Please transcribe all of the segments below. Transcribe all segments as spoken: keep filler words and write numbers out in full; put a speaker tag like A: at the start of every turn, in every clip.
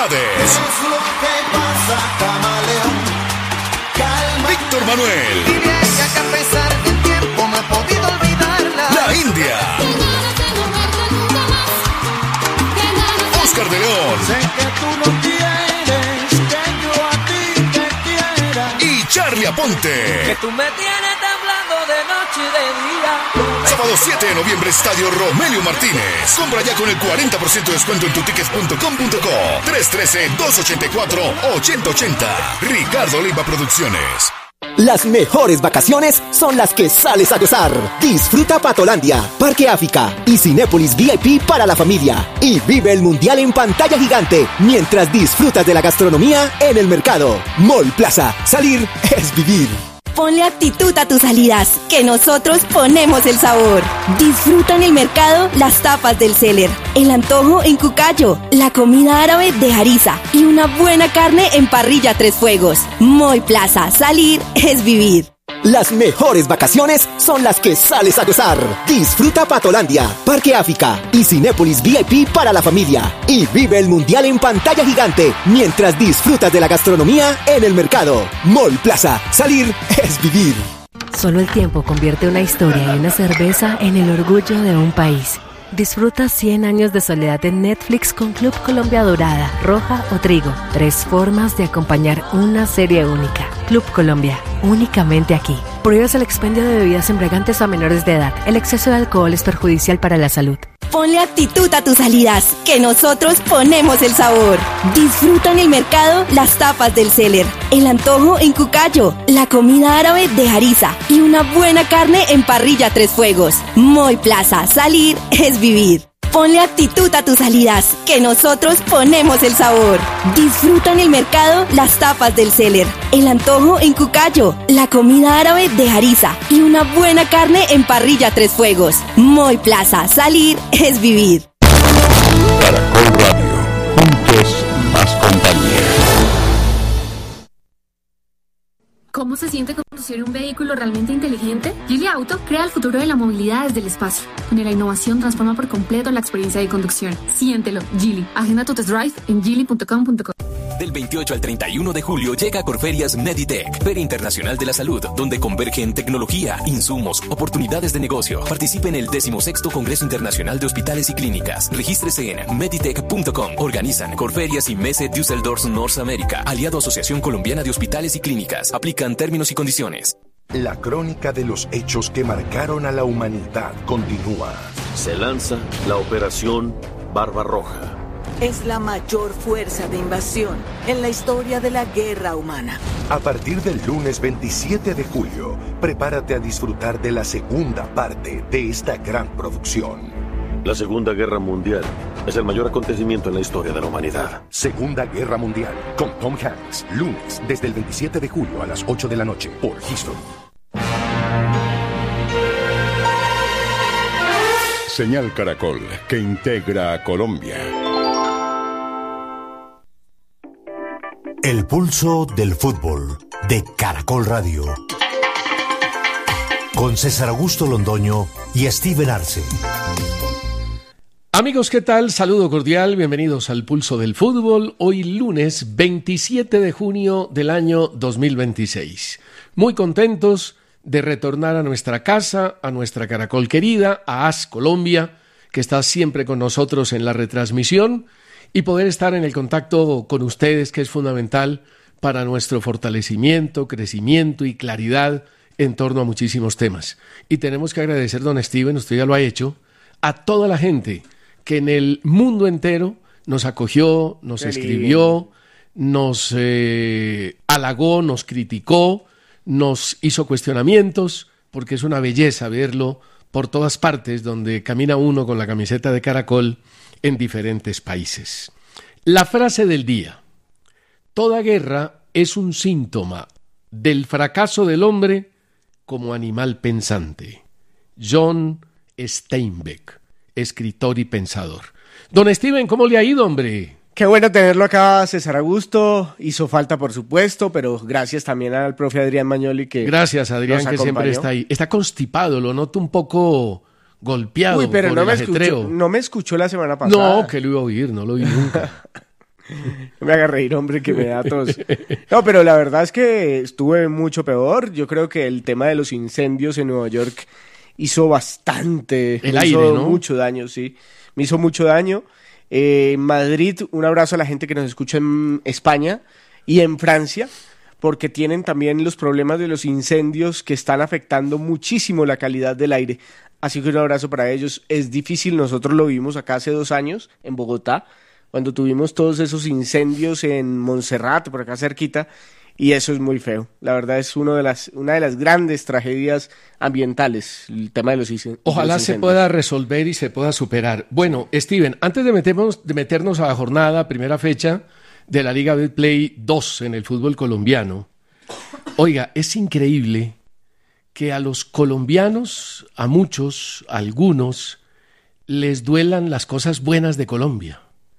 A: Celebridades.
B: Es lo que pasa, camaleón. Calma.
A: Víctor Manuel.
B: Dile a ella que a pesar del tiempo no he podido olvidarla.
A: La India. Oscar de León.
B: Sé que tú no quieres que yo a ti te quiera.
A: Y Charly Aponte.
C: Que tú me tienes temblando de noche y de día.
A: Sábado siete de noviembre, Estadio Romelio Martínez. Compra ya con el cuarenta por ciento de descuento en tutickets punto com punto co. tres uno tres, dos ocho cuatro, ocho cero ocho cero. Ricardo Leiva Producciones.
D: Las mejores vacaciones son las que sales a gozar. Disfruta Patolandia, Parque África y Cinépolis V I P para la familia. Y vive el Mundial en pantalla gigante mientras disfrutas de la gastronomía en el mercado. Mall Plaza. Salir es vivir.
E: Ponle actitud a tus salidas, que nosotros ponemos el sabor. Disfruta en el mercado las tapas del Celer, el antojo en Cucayo, la comida árabe de Harissa y una buena carne en parrilla Tres Fuegos. Moy Plaza, salir es vivir.
D: Las mejores vacaciones son las que sales a gozar. Disfruta Patolandia, Parque África y Cinépolis V I P para la familia. Y vive el Mundial en pantalla gigante mientras disfrutas de la gastronomía en el mercado. Mall Plaza. Salir es vivir.
F: Solo el tiempo convierte una historia y una cerveza en el orgullo de un país. Disfruta cien años de soledad en Netflix con Club Colombia Dorada, Roja o Trigo. Tres formas de acompañar una serie única. Club Colombia, únicamente aquí. Prohíbes el expendio de bebidas embriagantes a menores de edad. El exceso de alcohol es perjudicial para la salud.
E: Ponle actitud a tus salidas, que nosotros ponemos el sabor. Disfruta en el mercado las tapas del Celer, el antojo en Cucayo, la comida árabe de Harissa y una buena carne en parrilla Tres Fuegos. Moy Plaza, salir es vivir. Ponle actitud a tus salidas, que nosotros ponemos el sabor. Disfruta en el mercado las tapas del Celer, el antojo en Cucayo, la comida árabe de Harissa y una buena carne en parrilla Tres Fuegos. Moy Plaza, salir es vivir.
G: Caracol Radio, juntos más compañía.
H: ¿Cómo se siente conducir un vehículo realmente inteligente? Geely Auto crea el futuro de la movilidad desde el espacio, donde la innovación transforma por completo la experiencia de conducción. Siéntelo, Geely. Agenda tu test drive en geely punto com punto co.
I: Del veintiocho al treinta y uno de julio llega a Corferias Meditech, Feria Internacional de la Salud, donde convergen tecnología, insumos, oportunidades de negocio. Participe en el decimosexto Congreso Internacional de Hospitales y Clínicas. Regístrese en meditech punto com. Organizan Corferias y Messe Düsseldorf North America, aliado Asociación Colombiana de Hospitales y Clínicas. Aplican términos y condiciones.
J: La crónica de los hechos que marcaron a la humanidad continúa.
K: Se lanza la Operación Barbarroja.
L: Es la mayor fuerza de invasión en la historia de la guerra humana.
J: A partir del lunes veintisiete de julio, prepárate a disfrutar de la segunda parte de esta gran producción.
K: La Segunda Guerra Mundial es el mayor acontecimiento en la historia de la humanidad.
J: Segunda Guerra Mundial, con Tom Hanks, lunes desde el veintisiete de julio a las ocho de la noche por History.
G: Señal Caracol, que integra a Colombia.
M: El pulso del fútbol de Caracol Radio. Con César Augusto Londoño y Steven Arce.
N: Amigos, ¿qué tal? Saludo cordial, bienvenidos al Pulso del Fútbol, hoy lunes veintisiete de junio del año dos mil veintiséis. Muy contentos de retornar a nuestra casa, a nuestra Caracol querida, a A S Colombia, que está siempre con nosotros en la retransmisión, y poder estar en el contacto con ustedes, que es fundamental para nuestro fortalecimiento, crecimiento y claridad en torno a muchísimos temas. Y tenemos que agradecer, don Steven, usted ya lo ha hecho, a toda la gente que en el mundo entero nos acogió, nos Qué escribió, lindo. nos eh, halagó, nos criticó, nos hizo cuestionamientos, porque es una belleza verlo por todas partes donde camina uno con la camiseta de Caracol en diferentes países. La frase del día: toda guerra es un síntoma del fracaso del hombre como animal pensante. John Steinbeck, escritor y pensador. Don Steven, ¿cómo le ha ido, hombre?
O: Qué bueno tenerlo acá, César Augusto. Hizo falta, por supuesto, pero gracias también al profe Adrián Magnoli, que
N: Gracias, Adrián, que siempre está ahí. Está constipado, lo noto un poco golpeado.
O: Uy, pero
N: por
O: no
N: el
O: me
N: ajetreo.
O: escuchó, no me escuchó la semana pasada.
N: No, que lo iba a oír, no lo oí nunca.
O: No me haga reír, hombre, que me da tos. No, pero la verdad es que estuve mucho peor. Yo creo que el tema de los incendios en Nueva York hizo bastante.
N: El
O: me
N: aire,
O: hizo
N: ¿no?
O: mucho daño, sí. Me hizo mucho daño. Eh, en Madrid, un abrazo a la gente que nos escucha en España y en Francia, porque tienen también los problemas de los incendios que están afectando muchísimo la calidad del aire. Así que un abrazo para ellos. Es difícil, nosotros lo vimos acá hace dos años en Bogotá, cuando tuvimos todos esos incendios en Montserrat, por acá cerquita, y eso es muy feo. La verdad es uno de las, una de las grandes tragedias ambientales, el tema de los, inc-
N: Ojalá
O: los
N: se
O: incendios.
N: pueda resolver y se pueda superar. Bueno, Steven, antes de meternos, de meternos a la jornada, primera fecha de la Liga Betplay dos en el fútbol colombiano, oiga, es increíble que a los colombianos, a muchos, a algunos, les duelan las cosas buenas de Colombia,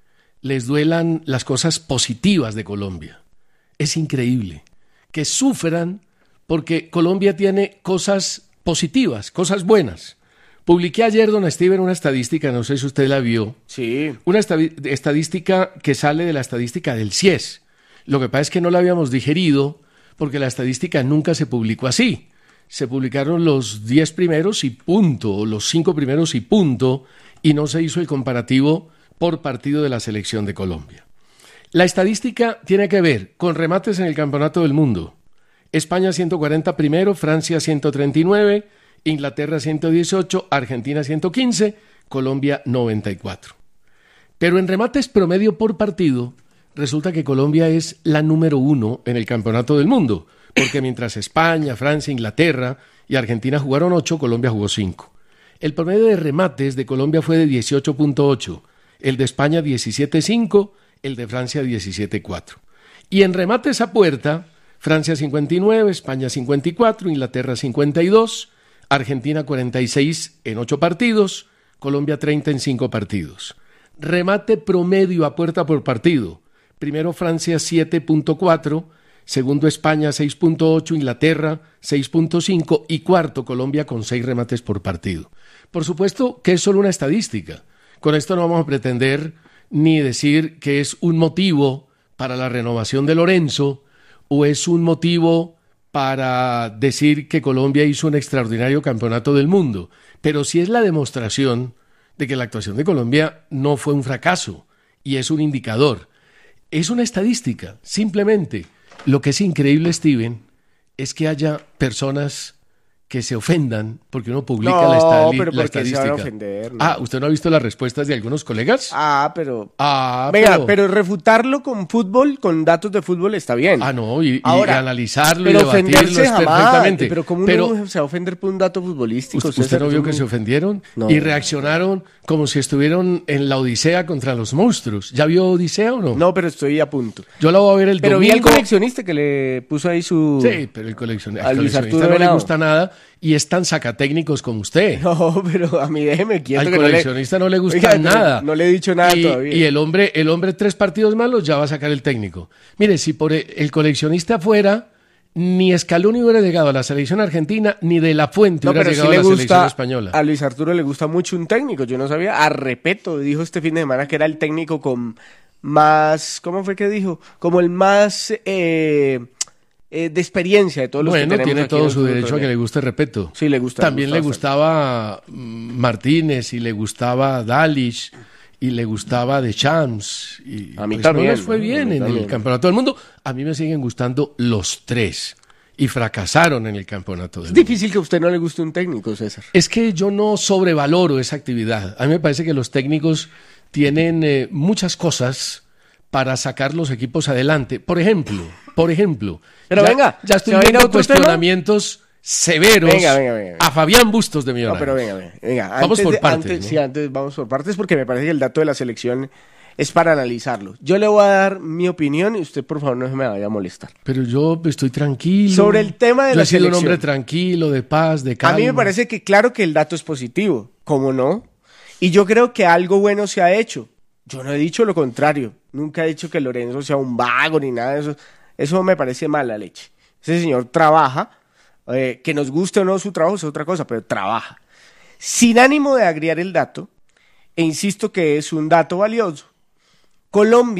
N: les duelan las cosas positivas de Colombia. Es increíble que sufran porque Colombia tiene cosas positivas, cosas buenas. Publiqué ayer, don Steven, una estadística, no sé si usted la vio.
O: Sí.
N: Una estadi- estadística que sale de la estadística del C I E S. Lo que pasa es que no la habíamos digerido porque la estadística nunca se publicó así. Se publicaron los diez primeros y punto, o los cinco primeros y punto, y no se hizo el comparativo por partido de la selección de Colombia. La estadística tiene que ver con remates en el Campeonato del Mundo. España ciento cuarenta primero, Francia ciento treinta y nueve, Inglaterra ciento dieciocho, Argentina ciento quince, Colombia noventa y cuatro. Pero en remates promedio por partido, resulta que Colombia es la número uno en el Campeonato del Mundo, porque mientras España, Francia, Inglaterra y Argentina jugaron ocho, Colombia jugó cinco. El promedio de remates de Colombia fue de dieciocho punto ocho, el de España diecisiete punto cinco, el de Francia diecisiete punto cuatro. Y en remates a puerta, Francia cincuenta y nueve, España cincuenta y cuatro, Inglaterra cincuenta y dos, Argentina cuarenta y seis en ocho partidos, Colombia treinta en cinco partidos. Remate promedio a puerta por partido. Primero Francia siete punto cuatro, segundo España seis punto ocho, Inglaterra seis punto cinco y cuarto Colombia con seis remates por partido. Por supuesto que es solo una estadística. Con esto no vamos a pretender ni decir que es un motivo para la renovación de Lorenzo o es un motivo para decir que Colombia hizo un extraordinario campeonato del mundo, pero sí es la demostración de que la actuación de Colombia no fue un fracaso y es un indicador. Es una estadística, simplemente. Lo que es increíble, Steven, es que haya personas que se ofendan porque uno publica
O: no,
N: la, estali-
O: pero
N: la
O: ¿por qué se
N: estadística.
O: van a ofender? No.
N: Ah, ¿usted no ha visto las respuestas de algunos colegas?
O: Ah, pero...
N: Ah,
O: Venga,
N: pero...
O: pero refutarlo con fútbol, con datos de fútbol está bien.
N: Ah, no, y, y
O: Ahora,
N: analizarlo y
O: pero
N: debatirlo
O: ofenderse
N: es
O: jamás,
N: perfectamente.
O: Pero ¿cómo
N: pero,
O: uno se va a ofender por un dato futbolístico?
N: ¿Usted, usted no vio que se ofendieron?
O: No.
N: Y reaccionaron como si estuvieron en la Odisea contra los monstruos. ¿Ya vio Odisea o no?
O: No, pero estoy a punto.
N: Yo la voy a ver el
O: pero
N: domingo.
O: Pero vi al coleccionista que le puso ahí su...
N: Sí, pero el coleccionista,
O: a
N: al
O: Luis
N: coleccionista
O: Arturo
N: no le
O: Venado.
N: gusta nada y es tan sacatécnicos como usted.
O: No, pero a mí déjeme quieto.
N: Al
O: que
N: coleccionista no le, no le gusta
O: Oiga,
N: nada.
O: No, no le he dicho nada
N: y,
O: todavía.
N: Y el hombre, el hombre tres partidos malos ya va a sacar el técnico. Mire, si por el coleccionista fuera, ni Scaloni hubiera llegado a la selección argentina, ni De La Fuente
O: No,
N: hubiera
O: pero
N: llegado
O: sí
N: a
O: le
N: la
O: gusta,
N: selección española.
O: A Luis Arturo le gusta mucho un técnico. Yo no sabía. A Repeto dijo este fin de semana que era el técnico con más... ¿Cómo fue que dijo? Como el más... Eh, eh, de experiencia de todos los
N: bueno,
O: que tenemos
N: tiene
O: aquí
N: todo
O: en el
N: su
O: fútbol
N: derecho a que le guste Repeto.
O: Sí, le gusta.
N: También
O: le,
N: le
O: gusta
N: gustaba mm, Martínez y le gustaba Dalic y le gustaba Deschamps. Y
O: a mí
N: pues
O: también.
N: No les fue
O: ¿no?
N: bien en
O: también.
N: el Campeonato del Mundo. A mí me siguen gustando los tres y fracasaron en el Campeonato del
O: Es
N: Mundo.
O: difícil que a usted no le guste un técnico, César.
N: Es que yo no sobrevaloro esa actividad. A mí me parece que los técnicos tienen eh, muchas cosas para sacar los equipos adelante. Por ejemplo, por ejemplo,
O: Pero
N: ya,
O: venga,
N: ya estoy
O: ¿se va a ir a
N: viendo
O: otro
N: cuestionamientos tema? severos
O: venga, venga, venga, venga.
N: a Fabián Bustos de Millonarios.
O: No, pero venga, venga. venga.
N: Vamos
O: Antes
N: por
O: de,
N: partes.
O: Antes,
N: ¿no?
O: Sí, antes vamos por partes porque me parece que el dato de la selección es para analizarlo. Yo le voy a dar mi opinión y usted, por favor, no se me vaya a molestar.
N: Pero yo estoy tranquilo.
O: Sobre el tema de
N: yo
O: la
N: he sido
O: selección.
N: un hombre tranquilo, de paz, de calma.
O: A mí me parece que claro que el dato es positivo, ¿cómo no? Y yo creo que algo bueno se ha hecho. Yo no he dicho lo contrario. Nunca he dicho que Lorenzo sea un vago ni nada de eso. Eso me parece mala leche. Ese señor trabaja, eh, que nos guste o no su trabajo es otra cosa, pero trabaja. Sin ánimo de agriar el dato, e insisto que es un dato valioso, Colombia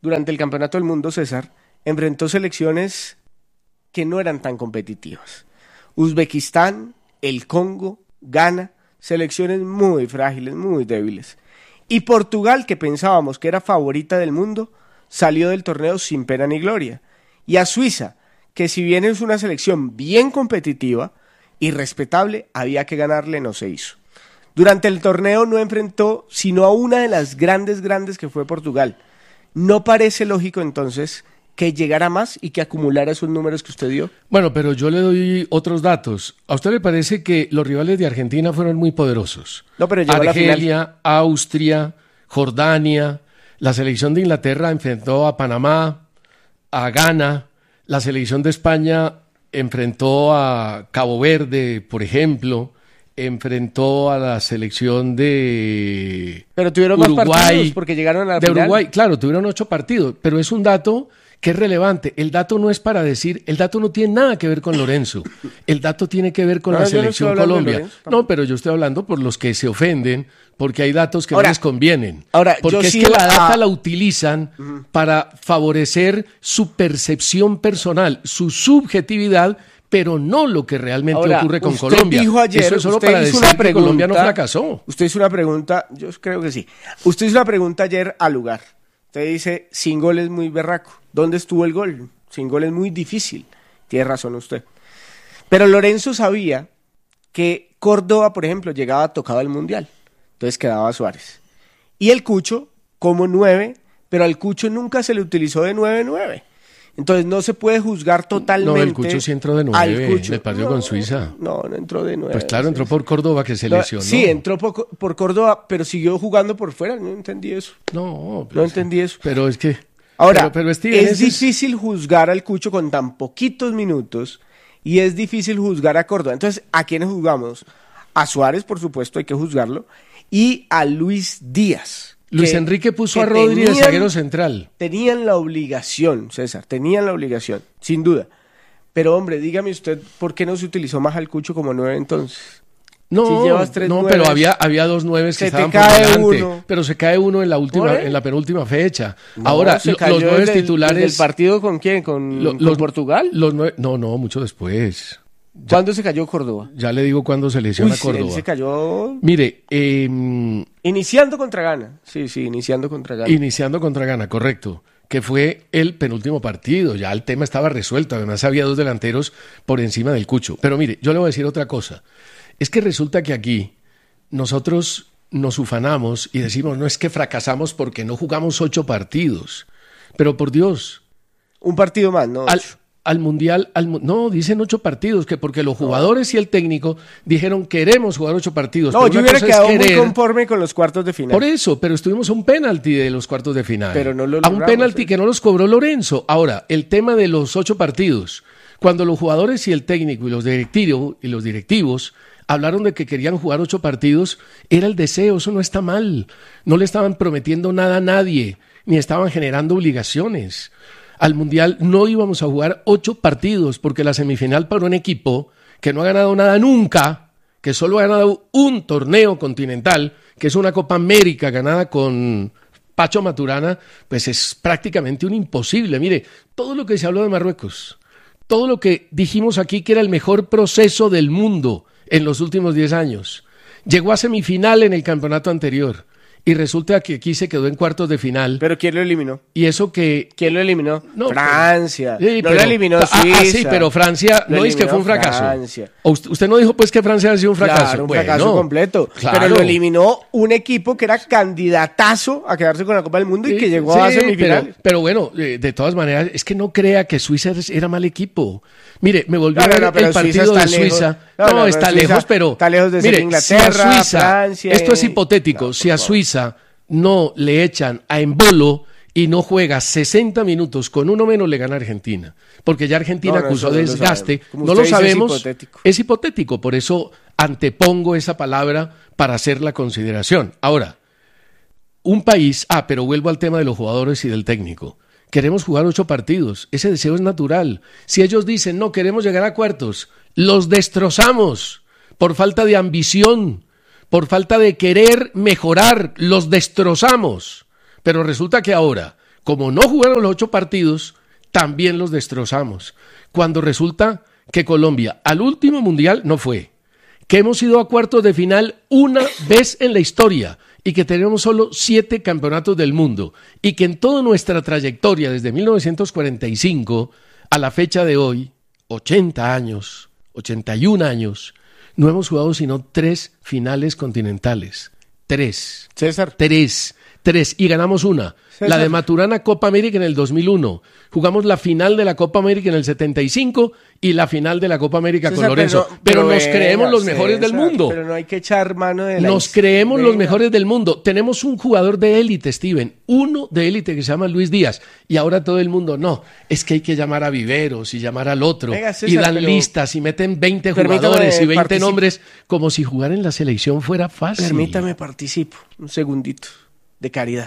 O: durante el Campeonato del Mundo, César, enfrentó selecciones que no eran tan competitivas. Uzbekistán, el Congo, Ghana, selecciones muy frágiles, muy débiles. Y Portugal, que pensábamos que era favorita del mundo, salió del torneo sin pena ni gloria. Y a Suiza, que si bien es una selección bien competitiva y respetable, había que ganarle, no se hizo. Durante el torneo no enfrentó sino a una de las grandes, grandes que fue Portugal. ¿No parece lógico entonces que llegara más y que acumulara esos números que usted dio?
N: Bueno, pero yo le doy otros datos. ¿A usted le parece que los rivales de Argentina fueron muy poderosos?
O: No, pero llegó
N: Argelia,
O: a la final.
N: Austria, Jordania, la selección de Inglaterra enfrentó a Panamá, a Ghana, la selección de España enfrentó a Cabo Verde, por ejemplo, enfrentó a la selección de
O: Pero tuvieron
N: Uruguay,
O: más partidos porque llegaron a la
N: de
O: final.
N: Uruguay, claro, tuvieron ocho partidos, pero es un dato que es relevante. El dato no es para decir, el dato no tiene nada que ver con Lorenzo, el dato tiene que ver con
O: No,
N: la
O: yo no
N: selección
O: estoy hablando de
N: Colombia.
O: Lorenzo,
N: No, pero yo estoy hablando por los que se ofenden, porque hay datos que
O: Ahora,
N: no les convienen.
O: ahora,
N: porque
O: yo
N: es
O: sí
N: que la data
O: a-
N: la utilizan para favorecer su percepción personal, su subjetividad, pero no lo que realmente
O: Ahora,
N: ocurre con
O: usted
N: Colombia.
O: dijo ayer,
N: Eso es solo
O: usted
N: para
O: hizo
N: decir
O: una
N: que Colombia no
O: pregunta-
N: fracasó.
O: Usted hizo una pregunta, yo creo que sí. Usted hizo una pregunta ayer al lugar. Usted dice, sin gol es muy berraco. ¿Dónde estuvo el gol? Sin gol es muy difícil. Tiene razón usted. Pero Lorenzo sabía que Córdoba, por ejemplo, llegaba tocado al Mundial. Entonces quedaba Suárez. Y el Cucho como nueve, pero al Cucho nunca se le utilizó de nueve nueve. Entonces no se puede juzgar totalmente.
N: No, el Cucho sí entró de
O: al
N: nueve en
O: Cucho.
N: el partido
O: No,
N: con Suiza.
O: No, no entró de nueve.
N: Pues claro, entró por Córdoba que se
O: No,
N: lesionó.
O: Sí, entró por, por Córdoba, pero siguió jugando por fuera. No entendí eso.
N: No,
O: no entendí eso.
N: Pero es que...
O: Ahora,
N: pero, pero Steven,
O: es
N: ese es-
O: difícil juzgar al Cucho con tan poquitos minutos y es difícil juzgar a Córdoba. Entonces, ¿a quiénes juzgamos? A Suárez, por supuesto, hay que juzgarlo, y a Luis Díaz.
N: Luis
O: que-
N: Enrique puso
O: que
N: a Rodri de
O: tenían-
N: zaguero central.
O: Tenían la obligación, César, tenían la obligación, sin duda. Pero, hombre, dígame usted, ¿por qué no se utilizó más al Cucho como nueve entonces?
N: No,
O: Si llevas tres
N: no,
O: nueves,
N: pero había, había dos nueves que
O: se te
N: estaban por
O: cae
N: delante,
O: uno.
N: pero se cae uno en la última,
O: ¿Por qué?
N: en la penúltima fecha.
O: No,
N: Ahora,
O: se
N: lo-
O: cayó
N: los nueve
O: desde el-
N: titulares...
O: desde el partido con quién? ¿Con,
N: lo-
O: con
N: los-
O: Portugal?
N: Los nueve, no, no, mucho después. Ya-
O: ¿Cuándo se cayó Córdoba?
N: Ya le digo cuándo se lesiona
O: Uy, sí,
N: Córdoba.
O: él se cayó
N: Mire, eh,
O: iniciando contra Ghana. Sí, sí, iniciando contra Ghana.
N: iniciando contra Ghana, correcto, que fue el penúltimo partido, ya el tema estaba resuelto, además había dos delanteros por encima del Cucho. Pero mire, yo le voy a decir otra cosa, es que resulta que aquí nosotros nos ufanamos y decimos, no es que fracasamos porque no jugamos ocho partidos, pero por Dios.
O: Un partido más, ¿no?
N: Al, al Mundial, al, mu- no, dicen ocho partidos, que porque los jugadores y el técnico dijeron queremos jugar ocho partidos.
O: No,
N: pero
O: yo
N: una
O: hubiera
N: cosa es
O: quedado muy
N: querer.
O: conforme con los cuartos de final.
N: Por eso, pero estuvimos a un penalti de los cuartos de final.
O: Pero no lo
N: a un
O: logramos,
N: penalti
O: ¿eh?
N: que no los cobró Lorenzo. Ahora, el tema de los ocho partidos. Cuando los jugadores y el técnico y los directivos, y los directivos hablaron de que querían jugar ocho partidos, era el deseo, eso no está mal. No le estaban prometiendo nada a nadie, ni estaban generando obligaciones. Al Mundial no íbamos a jugar ocho partidos, porque la semifinal para un equipo que no ha ganado nada nunca, que solo ha ganado un torneo continental, que es una Copa América ganada con Pacho Maturana, pues es prácticamente un imposible. Mire, todo lo que se habló de Marruecos, todo lo que dijimos aquí que era el mejor proceso del mundo en los últimos diez años, llegó a semifinal en el campeonato anterior y resulta que aquí se quedó en cuartos de final.
O: ¿Pero quién lo eliminó?
N: Y eso que...
O: ¿Quién lo eliminó?
N: No,
O: Francia.
N: Sí,
O: no
N: pero-
O: lo eliminó
N: ah,
O: Suiza.
N: Ah, sí, pero Francia
O: Lo
N: no es que fue un
O: eliminó
N: fracaso.
O: Francia.
N: O usted, usted no dijo pues que Francia ha sido un fracaso.
O: Claro, un
N: Bueno,
O: fracaso completo.
N: claro.
O: Pero lo eliminó un equipo que era candidatazo a quedarse con la Copa del Mundo y
N: Sí,
O: que llegó
N: sí,
O: a semifinales.
N: Pero, pero bueno, eh, de todas maneras, es que no crea que Suiza es- era mal equipo. Mire, me volvió
O: No,
N: a
O: no,
N: ver
O: no, pero
N: el
O: Suiza
N: partido de
O: está lejos.
N: Suiza.
O: No,
N: No,
O: no, no,
N: está
O: Suiza
N: lejos, pero...
O: está lejos de ser
N: mire,
O: Inglaterra,
N: si a Suiza,
O: Francia,
N: esto es
O: eh,
N: hipotético,
O: no,
N: si a
O: por favor.
N: Suiza no le echan a Embolo y no juega sesenta minutos con uno menos, le gana Argentina. Porque ya Argentina
O: No, no,
N: acusó
O: eso no lo
N: desgaste.
O: sabemos. Como
N: No
O: usted
N: lo
O: dice, es
N: sabemos.
O: hipotético.
N: Es hipotético, por eso antepongo esa palabra para hacer la consideración. Ahora, un país, ah, pero vuelvo al tema de los jugadores y del técnico. Queremos jugar ocho partidos, ese deseo es natural. Si ellos dicen, no, queremos llegar a cuartos, los destrozamos por falta de ambición, por falta de querer mejorar, los destrozamos. Pero resulta que ahora, como no jugaron los ocho partidos, también los destrozamos. Cuando resulta que Colombia al último mundial no fue, que hemos ido a cuartos de final una vez en la historia y que tenemos solo siete campeonatos del mundo y que en toda nuestra trayectoria desde mil novecientos cuarenta y cinco a la fecha de hoy, ochenta años, ochenta y un años, no hemos jugado sino tres finales continentales. Tres.
O: César.
N: Tres. Tres. Y ganamos una. César. La de Maturana Copa América en el dos mil uno. Jugamos la final de la Copa América en el setenta y cinco y la final de la Copa América César, con Lorenzo. Pero, pero, pero nos venga, creemos los mejores
O: César,
N: del mundo.
O: Pero no hay que echar mano de la...
N: Nos creemos venga. los mejores del mundo. Tenemos un jugador de élite, Steven. Uno de élite que se llama Luis Díaz. Y ahora todo el mundo, no, es que hay que llamar a Viveros y llamar al otro. Venga, César, y dan pero... listas y meten veinte jugadores y veinte participo. nombres como si jugar en la selección fuera fácil.
O: Permítame participo. Un segundito de caridad.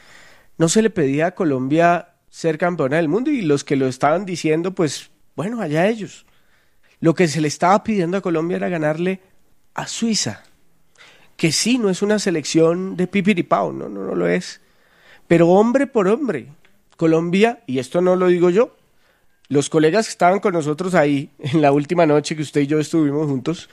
O: No se le pedía a Colombia ser campeona del mundo y los que lo estaban diciendo, pues, bueno, allá ellos. Lo que se le estaba pidiendo a Colombia era ganarle a Suiza, que sí, no es una selección de pipiripao, no, no, no lo es. Pero hombre por hombre, Colombia, y esto no lo digo yo, los colegas que estaban con nosotros ahí en la última noche que usted y yo estuvimos juntos,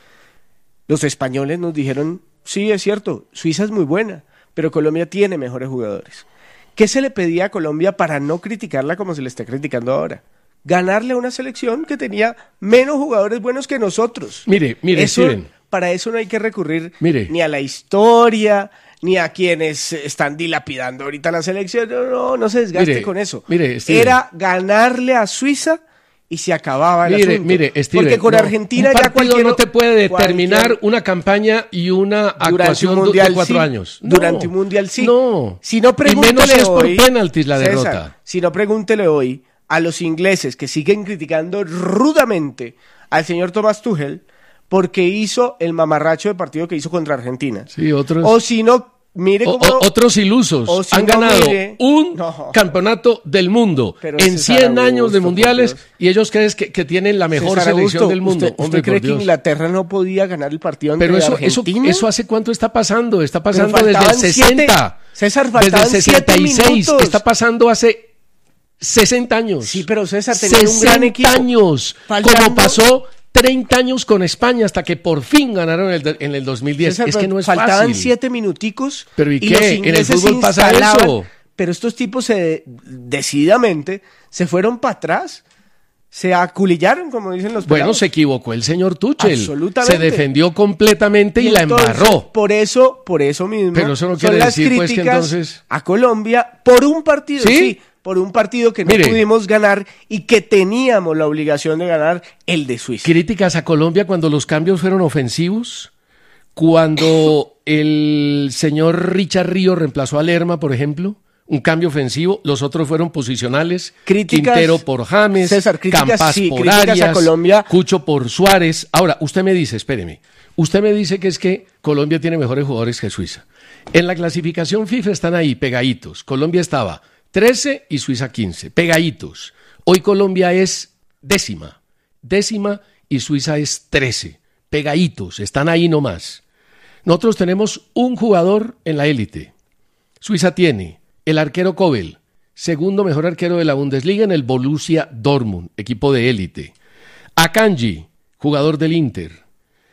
O: los españoles nos dijeron, sí, es cierto, Suiza es muy buena, pero Colombia tiene mejores jugadores. ¿Qué se le pedía a Colombia para no criticarla como se le está criticando ahora? Ganarle a una selección que tenía menos jugadores buenos que nosotros.
N: Mire, mire,
O: eso,
N: Steven.
O: Para eso no hay que recurrir
N: mire.
O: ni a la historia, ni a quienes están dilapidando ahorita la selección. No, no, no se desgaste
N: mire,
O: con eso.
N: Mire, Steven.
O: Era ganarle a Suiza y se acababa el
N: mire,
O: asunto.
N: Mire, Steven,
O: porque con
N: no,
O: Argentina
N: un
O: ya cualquier
N: no te puede determinar
O: cualquier,
N: una campaña y una actuación
O: un mundial,
N: de cuatro
O: sí,
N: años. No,
O: durante un mundial sí.
N: No.
O: Si no,
N: y menos es por
O: hoy,
N: penaltis la
O: César,
N: derrota.
O: Si no, pregúntele hoy a los ingleses que siguen criticando rudamente al señor Thomas Tuchel porque hizo el mamarracho de partido que hizo contra Argentina.
N: Sí, otros.
O: O si no, mire cómo...
N: O, otros ilusos si han no ganado mire, un no. campeonato del mundo Pero en cien Augusto, años de mundiales y ellos creen que, que tienen la mejor
O: César
N: selección
O: Augusto,
N: del mundo.
O: ¿Usted, usted cree que Inglaterra no podía ganar el partido ante
N: Pero eso,
O: Argentina?
N: Eso, eso hace cuánto está pasando? Está pasando desde el sesenta.
O: Siete, César,
N: desde el sesenta y seis. Está pasando hace sesenta años.
O: Sí, pero César tenía un gran equipo.
N: sesenta años. Faltando... Como pasó treinta años con España hasta que por fin ganaron el, en el dos mil diez. César, es que no es
O: faltaban
N: fácil.
O: Faltaban siete minuticos.
N: Pero ¿y,
O: y
N: qué? En el fútbol pasa eso.
O: Pero estos tipos se, decididamente se fueron para atrás. Se aculillaron, como dicen los pelados.
N: Bueno, se equivocó el señor Tuchel.
O: Absolutamente.
N: Se defendió completamente y, y la entonces, embarró.
O: Por eso, por eso mismo.
N: Pero eso no quiere decir pues que entonces
O: a Colombia por un partido, sí, sí por un partido que no Mire, pudimos ganar y que teníamos la obligación de ganar, el de Suiza.
N: Críticas a Colombia cuando los cambios fueron ofensivos, cuando el señor Richard Ríos reemplazó a Lerma, por ejemplo. Un cambio ofensivo, los otros fueron posicionales,
O: críticas,
N: Quintero por James,
O: César, críticas,
N: Campas
O: sí,
N: por
O: críticas
N: Arias,
O: a Colombia.
N: Cucho por Suárez. Ahora, usted me dice, espéreme, usted me dice que es que Colombia tiene mejores jugadores que Suiza. En la clasificación FIFA están ahí pegaditos. Colombia estaba trece y Suiza quince, pegaditos. Hoy Colombia es décima, décima y Suiza es trece, pegaditos, están ahí nomás. Nosotros tenemos un jugador en la élite. Suiza tiene el arquero Kobel, segundo mejor arquero de la Bundesliga en el Borussia Dortmund, equipo de élite. Akanji, jugador del Inter.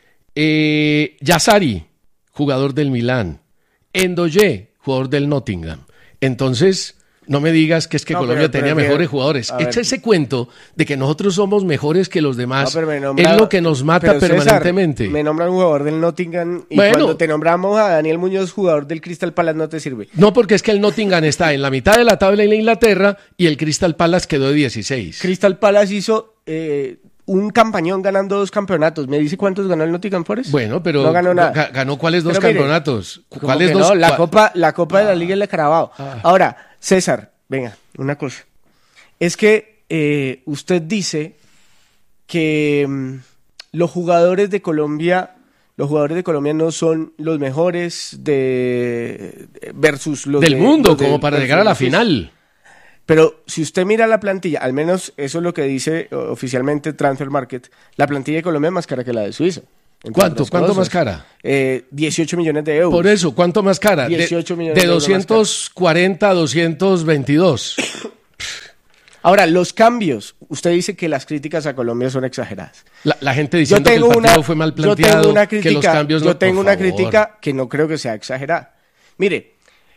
N: Eh, Yazzari, jugador del Milán. Endoye, jugador del Nottingham. Entonces, no me digas que es que no, Colombia pero, pero, tenía pero, mejores jugadores. Echa ese cuento de que nosotros somos mejores que los demás. No, nombra, es lo que nos mata pero, permanentemente.
O: César, me nombran un jugador del Nottingham y
N: bueno,
O: cuando te nombramos a Daniel Muñoz, jugador del Crystal Palace, no te sirve.
N: No, porque es que el Nottingham está en la mitad de la tabla en la Inglaterra y el Crystal Palace quedó de dieciséis.
O: Crystal Palace hizo... Eh, un campañón ganando dos campeonatos. ¿Me dice cuántos ganó el Nottingham Forest?
N: Bueno, pero
O: no ganó nada.
N: ¿Ganó cuáles dos pero campeonatos?
O: Mire,
N: ¿Cuáles dos?
O: No, la Copa, la Copa de la Liga y la Carabao. Ah. Ahora, César, venga, una cosa. Es que eh, usted dice que um, los jugadores de Colombia, los jugadores de Colombia no son los mejores de versus los
N: del
O: de,
N: mundo,
O: los
N: como
O: de,
N: para llegar a la final.
O: Pero si usted mira la plantilla, al menos eso es lo que dice oficialmente Transfer Market, la plantilla de Colombia es más cara que la de Suiza.
N: ¿Cuánto? ¿Cuánto más cara?
O: Eh, dieciocho millones de euros.
N: Por eso, ¿cuánto más cara?
O: dieciocho
N: de,
O: millones
N: de
O: de euros
N: doscientos cuarenta a doscientos veintidós.
O: Ahora, los cambios. Usted dice que las críticas a Colombia son exageradas.
N: La, la gente diciendo que el partido
O: una,
N: fue mal
O: yo
N: planteado,
O: tengo una crítica,
N: que los cambios no...
O: Yo tengo
N: por
O: una
N: favor.
O: crítica que no creo que sea exagerada. Mire,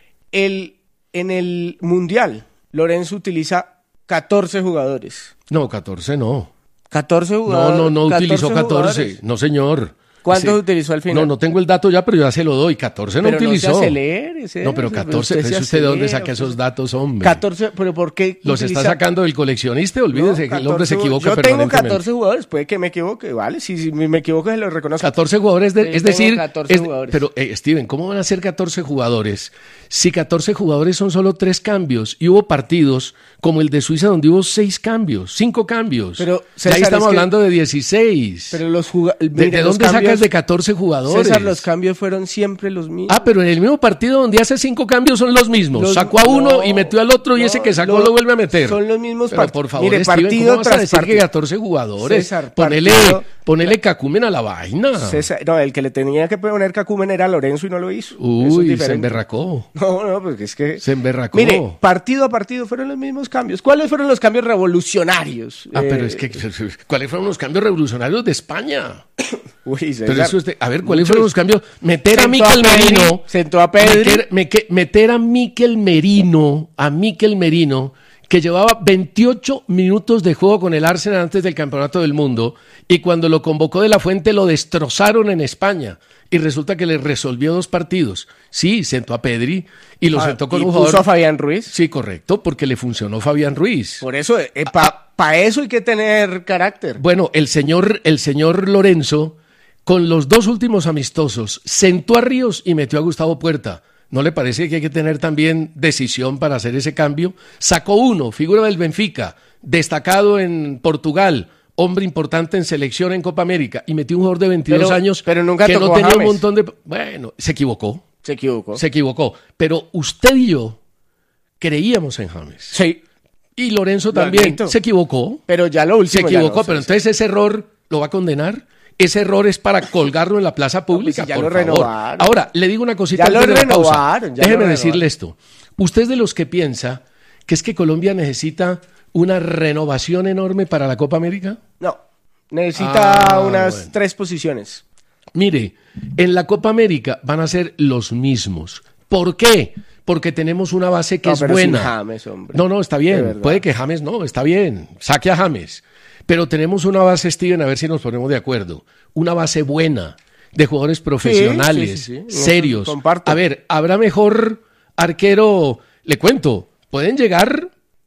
O: el, en el Mundial, Lorenzo utiliza catorce jugadores.
N: No, catorce no.
O: catorce jugadores.
N: No, no, no utilizó catorce.
O: Jugadores.
N: No, señor.
O: ¿Cuántos
N: Sí.
O: utilizó al final?
N: No, no tengo el dato ya, pero ya se lo doy. catorce no
O: pero
N: utilizó.
O: No se acelere, ese,
N: no, pero catorce.
O: Usted,
N: ¿Es usted de dónde saca esos datos, hombre?
O: catorce, pero ¿por qué?
N: ¿Los
O: utiliza...
N: está sacando del coleccionista? Olvídese
O: no,
N: que el hombre se equivoca
O: yo
N: permanentemente.
O: Yo tengo catorce jugadores, puede que me equivoque, ¿vale? Si, si me equivoco, se lo reconozco.
N: catorce jugadores, de,
O: Yo
N: es decir...
O: catorce
N: es,
O: jugadores.
N: Pero, eh, Steven, ¿cómo van a ser catorce jugadores? Si catorce jugadores son solo tres cambios y hubo partidos como el de Suiza donde hubo seis cambios, cinco cambios.
O: Pero,
N: César, ya ahí estamos
O: es que,
N: hablando de dieciséis.
O: Pero los jugadores...
N: ¿De, ¿de dónde cambios, sacas de catorce jugadores?
O: César, los cambios fueron siempre los mismos.
N: Ah, pero en el mismo partido donde hace cinco cambios son los mismos. Los, Sacó a uno no, y metió al otro y no, ese que sacó lo, lo vuelve a meter.
O: Son los mismos
N: partidos. Por favor,
O: Mire,
N: Steven,
O: partido
N: ¿cómo vas
O: tras
N: a decir
O: partido.
N: que catorce jugadores?
O: César,
N: ponele,
O: partido,
N: ponele cacumen a la vaina.
O: César, no, el que le tenía que poner cacumen era Lorenzo y no lo hizo.
N: Uy, se emberracó.
O: No, no, porque es que...
N: Se emberracó.
O: Mire, partido a partido fueron los mismos cambios. ¿Cuáles fueron los cambios revolucionarios?
N: Ah,
O: eh...
N: pero es que... ¿Cuáles fueron los cambios revolucionarios de España?
O: Uy, César,
N: pero eso es de, a ver, ¿cuáles
O: muchos...
N: fueron los cambios? Meter a Mikel Merino...
O: Sentó a Pedri.
N: Meter, me, meter a Mikel Merino, a Mikel Merino, que llevaba veintiocho minutos de juego con el Arsenal antes del Campeonato del Mundo, y cuando lo convocó de la Fuente lo destrozaron en España, y resulta que le resolvió dos partidos. Sí, sentó a Pedri, y lo ah, sentó con
O: ¿y
N: un jugador...
O: puso a Fabián Ruiz?
N: Sí, correcto, porque le funcionó Fabián Ruiz.
O: Por eso, eh, para pa eso hay que tener carácter.
N: Bueno, el señor, el señor Lorenzo, con los dos últimos amistosos, sentó a Ríos y metió a Gustavo Puerta. ¿No le parece que hay que tener también decisión para hacer ese cambio? Sacó uno, figura del Benfica, destacado en Portugal, hombre importante en selección en Copa América, y metió un jugador de veintidós
O: pero,
N: años
O: pero nunca
N: que
O: tocó
N: no tenía
O: a James.
N: un montón de... Bueno, se equivocó.
O: Se equivocó.
N: Se equivocó. Pero usted y yo creíamos en James.
O: Sí.
N: Y Lorenzo también
O: Lo
N: se equivocó.
O: Pero ya lo último.
N: Se equivocó,
O: no,
N: pero
O: sí,
N: entonces ese error lo va a condenar. Ese error es para colgarlo en la plaza pública,
O: no, pues si ya
N: por
O: lo
N: favor.
O: Renovaron.
N: Ahora, le digo una cosita
O: ya
N: antes
O: lo
N: de la
O: renovaron,
N: pausa.
O: ya
N: Déjeme
O: lo
N: decirle esto. Usted es de los que piensa que es que Colombia necesita una renovación enorme para la Copa América.
O: No, necesita
N: ah,
O: unas
N: bueno.
O: tres posiciones.
N: Mire, en la Copa América van a ser los mismos. ¿Por qué? Porque tenemos una base que
O: no,
N: es
O: pero
N: buena.
O: Sin James, hombre.
N: No, no, está bien. Puede que James no, está bien. Saque a James. Pero tenemos una base, Steven, a ver si nos ponemos de acuerdo. Una base buena, de jugadores profesionales,
O: sí, sí, sí, sí.
N: serios.
O: Comparto.
N: A ver, habrá mejor arquero. Le cuento, pueden llegar.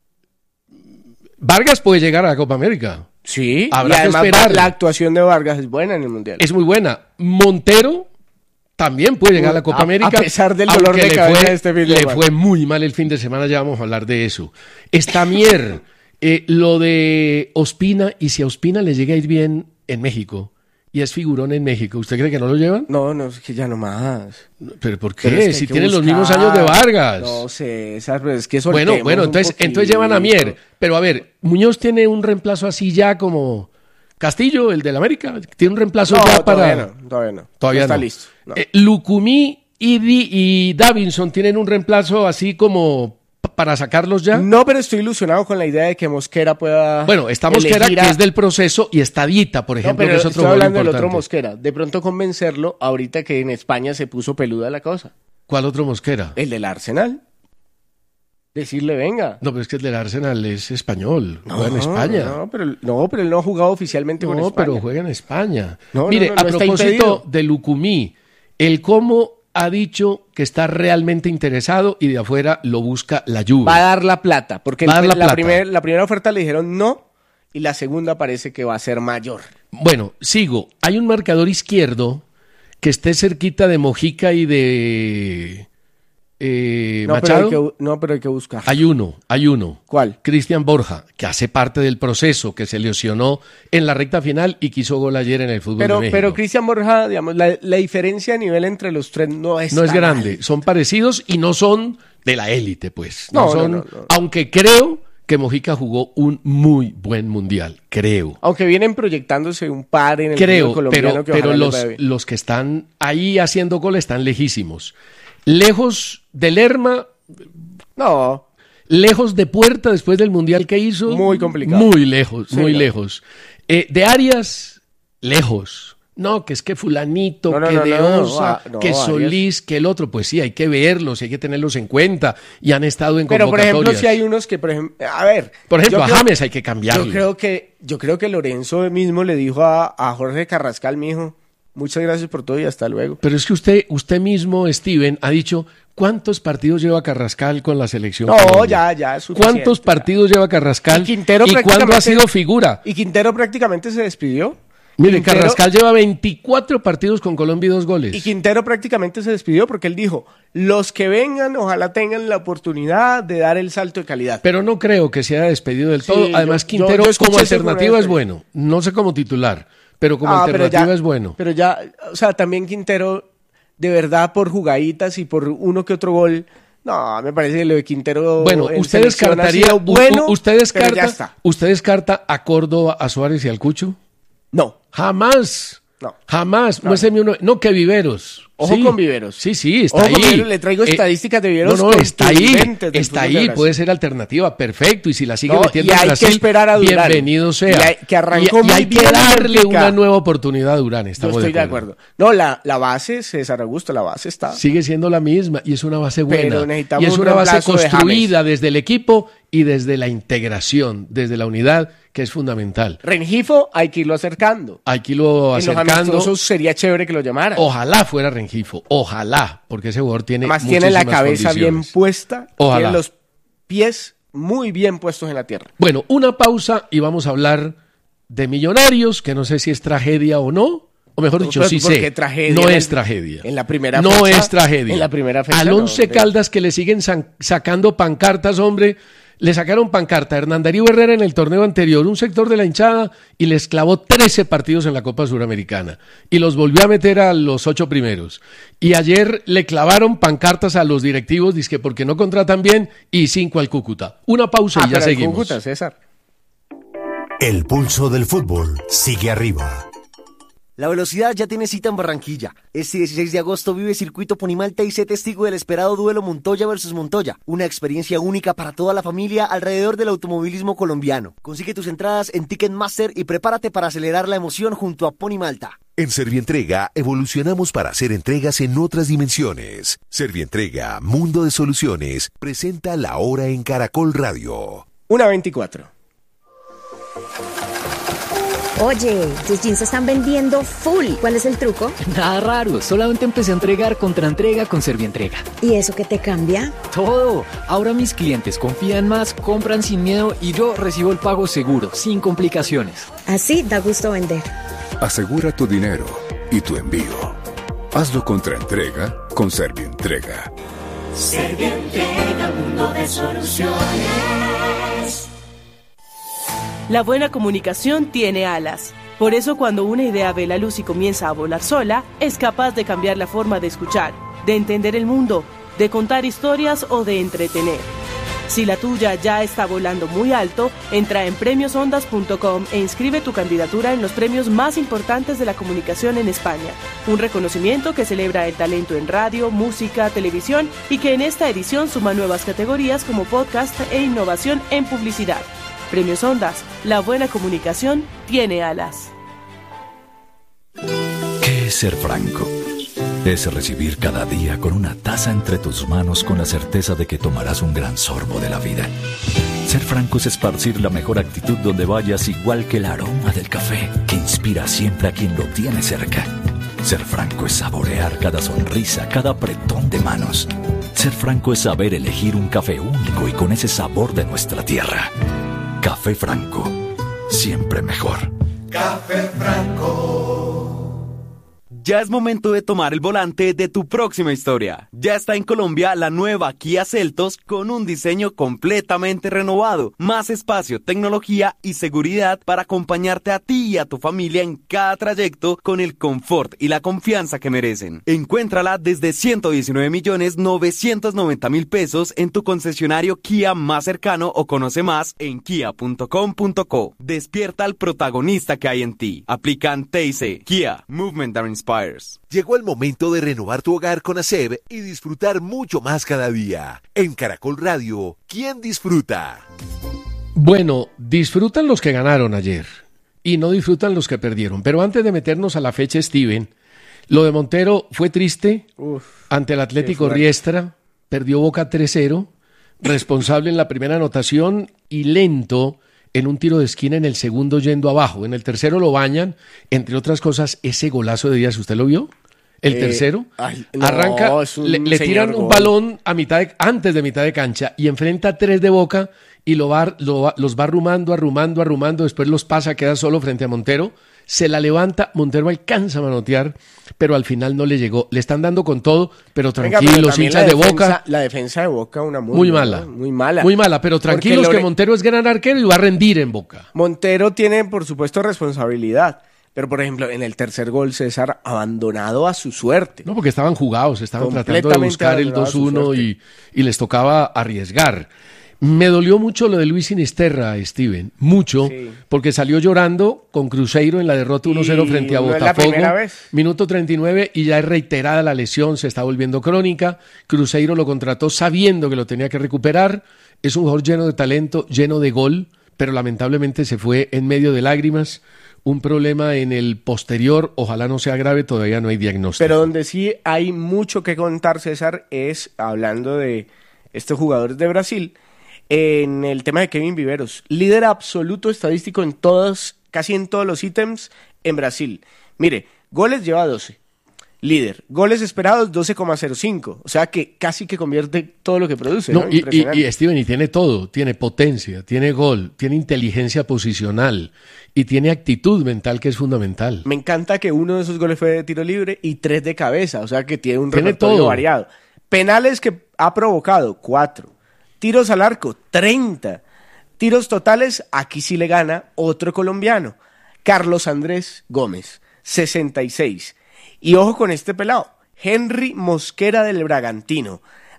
N: Vargas puede llegar a la Copa América.
O: Sí,
N: habrá
O: y además
N: que esperar.
O: La actuación de Vargas es buena en el Mundial.
N: Es muy buena. Montero también puede llegar a la Copa
O: a,
N: América.
O: A pesar del dolor de
N: le
O: cabeza
N: fue,
O: de este fin de
N: Le
O: semana.
N: fue muy mal el fin de semana, ya vamos a hablar de eso. Está Mier, eh, lo de Ospina, y si a Ospina le llega a ir bien en México, y es figurón en México, ¿usted cree que no lo llevan?
O: No, no, es que ya no más.
N: ¿Pero por qué?
O: Pero es que
N: si
O: hay que
N: tienen
O: buscar.
N: los mismos años de Vargas.
O: No sé, es que
N: Bueno, bueno, entonces, entonces llevan a Mier. Pero a ver, Muñoz tiene un reemplazo así ya como Castillo, el del América. Tiene un reemplazo
O: no,
N: ya para...
O: Todavía no, todavía no.
N: Todavía
O: no está
N: no.
O: listo. No.
N: Eh, Lucumí y, Di, y Davinson tienen un reemplazo así como p- para sacarlos ya.
O: No, pero estoy ilusionado con la idea de que Mosquera pueda.
N: Bueno, está Mosquera,
O: a...
N: que es del proceso, y está Dita, por ejemplo,
O: no, pero
N: que es otro
O: estoy hablando del
N: importante.
O: otro Mosquera. De pronto convencerlo ahorita que en España se puso peluda la cosa.
N: ¿Cuál otro Mosquera?
O: El del Arsenal. Decirle, venga.
N: No, pero es que el del Arsenal es español,
O: No,
N: juega en España.
O: No, pero, no, pero él no ha jugado oficialmente con
N: No,
O: España.
N: pero juega en España.
O: No,
N: Mire,
O: no, no,
N: a
O: no está
N: propósito
O: impedido.
N: de Lucumí, el cómo ha dicho que está realmente interesado y de afuera lo busca la Juve.
O: Va a dar la plata, porque
N: Va a dar
O: el-
N: la
O: la,
N: plata.
O: primer- la primera oferta le dijeron no y la segunda parece que va a ser mayor.
N: Bueno, sigo. Hay un marcador izquierdo que esté cerquita de Mojica y de eh,
O: No pero, hay
N: Machado.
O: que, bu- no, pero hay que buscar.
N: Hay uno, hay uno.
O: ¿Cuál?
N: Cristian Borja, que hace parte del proceso, que se lesionó en la recta final y que hizo gol ayer en el fútbol
O: Pero,
N: de México.
O: pero Cristian Borja, digamos, la, la diferencia a nivel entre los tres no es
N: no es
O: tan
N: grande,
O: alta.
N: son parecidos y no son de la élite, pues. No,
O: No, no,
N: son,
O: no, no.
N: aunque creo que Mojica jugó un muy buen mundial, creo.
O: Aunque vienen proyectándose un par en el
N: creo,
O: colombiano
N: pero,
O: que
N: pero los, los que están ahí haciendo gol están lejísimos. Lejos de Lerma,
O: no.
N: Lejos de Puerta después del mundial que hizo.
O: Muy complicado.
N: Muy lejos,
O: sí,
N: muy
O: no.
N: lejos. Eh, de Arias, lejos. No, que es que fulanito,
O: no, no,
N: que
O: no,
N: de
O: no,
N: Osa,
O: no, no,
N: que Solís, que el otro. Pues sí, hay que verlos, hay que tenerlos en cuenta. Y han estado en
O: Pero, por
N: convocatorias.
O: ejemplo, si hay unos que, por ejemplo, a ver.
N: Por ejemplo, a
O: creo,
N: James hay que cambiarlo.
O: Yo creo que, yo creo que Lorenzo mismo le dijo a, a Jorge Carrascal, mijo, muchas gracias por todo y hasta luego.
N: Pero es que usted, usted mismo, Steven, ha dicho, ¿cuántos partidos lleva Carrascal con la selección?
O: No,
N: Colombia?
O: ya, ya, es suficiente.
N: ¿Cuántos partidos lleva Carrascal?
O: Y Quintero
N: ¿Y cuándo ha sido figura?
O: Y Quintero prácticamente se despidió.
N: Mire,
O: Quintero,
N: Carrascal lleva veinticuatro partidos con Colombia y dos goles.
O: Y Quintero prácticamente se despidió porque él dijo, los que vengan ojalá tengan la oportunidad de dar el salto de calidad.
N: Pero no creo que se haya despedido del
O: Sí,
N: todo. Además,
O: yo-
N: Quintero
O: yo- yo
N: como
O: escuché
N: alternativa
O: eso
N: es bueno. No sé como titular, pero como
O: Ah, pero
N: alternativa
O: ya-
N: es bueno.
O: Pero ya, o sea, también Quintero, de verdad, por jugaditas y por uno que otro gol, no, me parece que lo de Quintero
N: Bueno,
O: en
N: usted
O: selección ha
N: descartaría,
O: sido bueno,
N: u- usted
O: pero ya
N: descarta,
O: está.
N: usted descarta a Córdoba, a Suárez y al Cucho.
O: No.
N: Jamás.
O: No.
N: Jamás.
O: No.
N: Muéstrame uno. No, que Viveros.
O: Ojo
N: Sí.
O: con Viveros.
N: Sí, sí, está
O: Ojo
N: ahí.
O: con Viveros, le traigo
N: Eh,
O: estadísticas de Viveros
N: No, no, está ahí.
O: contundentes del
N: Está
O: fútbol de
N: ahí,
O: Brasil.
N: puede ser alternativa, perfecto. Y si la sigue
O: No,
N: metiendo
O: y
N: en
O: hay que
N: Brasil,
O: esperar a Durán.
N: bienvenido sea.
O: Y hay- que arrancó
N: y, y
O: muy
N: hay
O: bien
N: que
O: en
N: darle
O: Benfica.
N: una nueva oportunidad a Durán.
O: Yo
N: Estamos
O: estoy de acuerdo. No, la, la base, César Augusto, la base está.
N: Sigue siendo la misma y es una base buena.
O: Pero necesitamos
N: Y es
O: un
N: una base
O: reemplazo de
N: construida desde el equipo y desde la integración, desde la unidad, que es fundamental.
O: Rengifo hay que irlo acercando.
N: Hay que irlo
O: En los
N: acercando.
O: amistosos sería chévere que lo llamaran.
N: Ojalá fuera Rengifo, ojalá, porque ese jugador tiene
O: Además tiene la
N: muchísimas
O: cabeza bien
N: condiciones.
O: puesta,
N: Ojalá.
O: tiene los pies muy bien puestos en la tierra.
N: Bueno, una pausa y vamos a hablar de Millonarios, que no sé si es tragedia o no, o mejor dicho,
O: Pero,
N: sí
O: ¿por
N: sé,
O: qué tragedia?
N: no
O: En
N: es
O: el-
N: tragedia.
O: en la primera
N: no
O: fecha-
N: es tragedia.
O: en la primera fecha
N: Al
O: no,
N: Once
O: hombre.
N: Caldas que le siguen san- sacando pancartas, hombre, le sacaron pancarta a Hernán Darío Herrera en el torneo anterior, un sector de la hinchada, y les clavó trece partidos en la Copa Suramericana. Y los volvió a meter a los ocho primeros. Y ayer le clavaron pancartas a los directivos, dizque porque no contratan bien, y cinco al Cúcuta. Una pausa
O: Ah,
N: y ya
O: pero el
N: seguimos.
O: Cúcuta, César.
M: El pulso del fútbol sigue arriba.
P: La velocidad ya tiene cita en Barranquilla. Este dieciséis de agosto vive Circuito Ponimalta y sé testigo del esperado duelo Montoya versus Montoya. Una experiencia única para toda la familia alrededor del automovilismo colombiano. Consigue tus entradas en Ticketmaster y prepárate para acelerar la emoción junto a Ponimalta.
Q: En Servientrega evolucionamos para hacer entregas en otras dimensiones. Servientrega, Mundo de Soluciones, presenta La Hora en Caracol Radio.
O: una veinticuatro.
R: Oye, tus jeans se están vendiendo full. ¿Cuál es el truco?
S: Nada raro, solamente empecé a entregar contra entrega con Servientrega.
R: ¿Y eso qué te cambia?
S: Todo. Ahora mis clientes confían más, compran sin miedo y yo recibo el pago seguro, sin complicaciones.
R: Así da gusto vender.
T: Asegura tu dinero y tu envío. Hazlo contra entrega con Servientrega.
B: Servientrega, mundo de soluciones.
U: La buena comunicación tiene alas. Por eso cuando una idea ve la luz y comienza a volar sola, es capaz de cambiar la forma de escuchar, de entender el mundo, de contar historias o de entretener. Si la tuya ya está volando muy alto, entra en premios ondas punto com e inscribe tu candidatura en los premios más importantes de la comunicación en España. Un reconocimiento que celebra el talento en radio, música, televisión y que en esta edición suma nuevas categorías como podcast e innovación en publicidad. Premios Ondas, la buena comunicación tiene alas.
V: ¿Qué es ser franco? Es recibir cada día con una taza entre tus manos con la certeza de que tomarás un gran sorbo de la vida. Ser franco es esparcir la mejor actitud donde vayas, igual que el aroma del café que inspira siempre a quien lo tiene cerca. Ser franco es saborear cada sonrisa, cada apretón de manos. Ser franco es saber elegir un café único y con ese sabor de nuestra tierra. Café Franco, siempre mejor.
B: Café Franco.
A: Ya es momento de tomar el volante de tu próxima historia. Ya está en Colombia la nueva Kia Seltos con un diseño completamente renovado, más espacio, tecnología y seguridad para acompañarte a ti y a tu familia en cada trayecto con el confort y la confianza que merecen. Encuéntrala desde ciento diecinueve millones novecientos noventa mil pesos en tu concesionario Kia más cercano o conoce más en kia punto com punto co. Despierta al protagonista que hay en ti. Aplican T I C. Kia. Movement that inspires.
Q: Llegó el momento de renovar tu hogar con ASEB y disfrutar mucho más cada día. En Caracol Radio, ¿quién disfruta?
N: Bueno, disfrutan los que ganaron ayer y no disfrutan los que perdieron. Pero antes de meternos a la fecha, Steven, lo de Montero fue triste. Uf, ante el Atlético Riestra, perdió Boca tres cero, responsable en la primera anotación y lento en un tiro de esquina en el segundo yendo abajo. En el tercero lo bañan, entre otras cosas, ese golazo de Díaz, ¿usted lo vio? El eh, tercero, ay, no, arranca, le, le tiran gol. Un balón a mitad de, antes de mitad de cancha y enfrenta a tres de Boca y lo va, lo va, los va arrumando, arrumando, arrumando, después los pasa, queda solo frente a Montero, se la levanta, Montero alcanza a manotear, pero al final no le llegó. Le están dando con todo, pero tranquilos, hinchas de Boca.
O: La defensa de Boca, una muy,
N: muy mala.
O: Muy mala.
N: Muy mala, pero tranquilos Lore... que Montero es gran arquero y va a rendir en Boca.
O: Montero tiene, por supuesto, responsabilidad. Pero, por ejemplo, en el tercer gol, César, abandonado a su suerte.
N: No, porque estaban jugados, estaban tratando de buscar el dos uno y, y les tocaba arriesgar. Me dolió mucho lo de Luis Sinisterra, Steven, mucho, sí. Porque salió llorando con Cruzeiro en la derrota uno cero frente a Botafogo. Minuto treinta y nueve y ya es reiterada la lesión, se está volviendo crónica. Cruzeiro lo contrató sabiendo que lo tenía que recuperar. Es un jugador lleno de talento, lleno de gol, pero lamentablemente se fue en medio de lágrimas. Un problema en el posterior, ojalá no sea grave, todavía no hay diagnóstico.
O: Pero donde sí hay mucho que contar, César, es hablando de estos jugadores de Brasil, en el tema de Kevin Viveros, líder absoluto estadístico en todos, casi en todos los ítems en Brasil. Mire, goles lleva doce, líder, goles esperados doce coma cero cinco, o sea que casi que convierte todo lo que produce.
N: No,
O: ¿no?
N: Y, y, y Steven, y tiene todo, tiene potencia, tiene gol, tiene inteligencia posicional y tiene actitud mental que es fundamental.
O: Me encanta que uno de esos goles fue de tiro libre y tres de cabeza, o sea que tiene un tiene repertorio todo. Variado. Penales que ha provocado, cuatro. Tiros al arco, treinta. Tiros totales, aquí sí le gana otro colombiano, Carlos Andrés Gómez, sesenta y seis. Y ojo con este pelado, Henry Mosquera del Bragantino.